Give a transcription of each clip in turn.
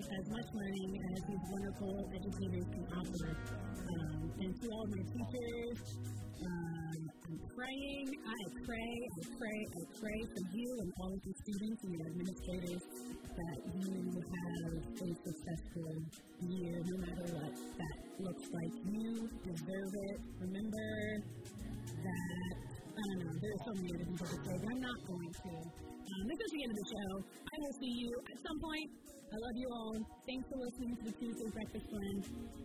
as much learning as these wonderful educators can offer. And to all of my teachers, I'm praying. I pray for you and all of the students and your administrators that you have a successful year, no matter what that looks like. You deserve it. Remember that, I don't know, there are so many other things I could say, but I'm not going to. This is the end of the show. I will see you at some point. I love you all. Thanks for listening to the Tuesday Breakfast Blend.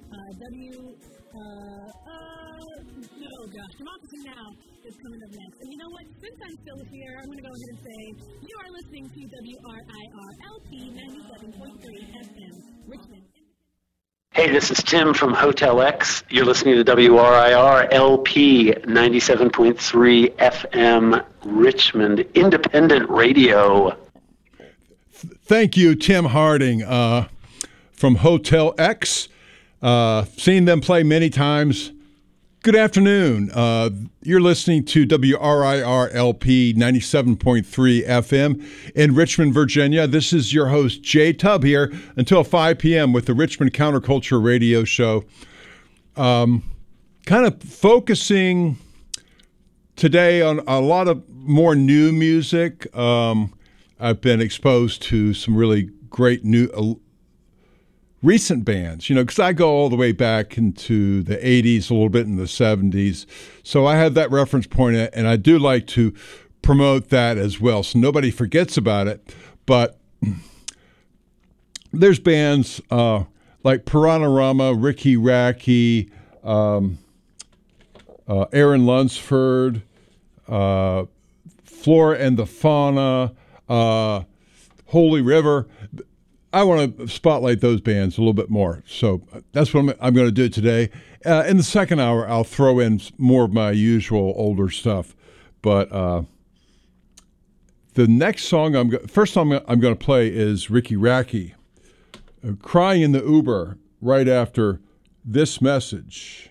Democracy Now! Is coming up next. And you know what? Since I'm still here, I'm going to go ahead and say you are listening to WRIR-LP 97.3 FM, Richmond. Hey, this is Tim from Hotel X. You're listening to WRIR-LP 97.3 FM, Richmond, independent radio. Thank you, Tim Harding from Hotel X. Seen them play many times. Good afternoon. You're listening to WRIR-LP 97.3 FM in Richmond, Virginia. This is your host, Jay Tubb, here until 5 p.m. with the Richmond Counterculture Radio Show. Kind of focusing today on a lot of more new music. I've been exposed to some really great new recent bands, because I go all the way back into the 80s, a little bit in the 70s. So I have that reference point, and I do like to promote that as well, so nobody forgets about it. But there's bands like Piranha-Rama, Ricky Racky, Aaron Lunsford, Flora and the Fauna, Holy River. I want to spotlight those bands a little bit more. So that's what I'm going to do today. In the second hour, I'll throw in more of my usual older stuff. But the next song, first song I'm going to play is Ricky Racky, Crying in the Uber, right after this message.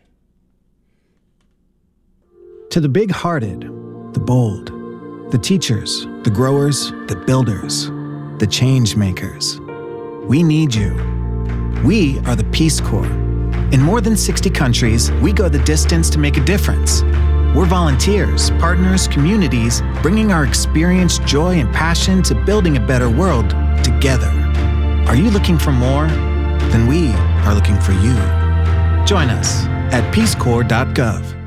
To the big-hearted, the bold, the teachers, the growers, the builders, the change makers. We need you. We are the Peace Corps. In more than 60 countries, we go the distance to make a difference. We're volunteers, partners, communities, bringing our experience, joy, and passion to building a better world together. Are you looking for more? Then we are looking for you. Join us at peacecorps.gov.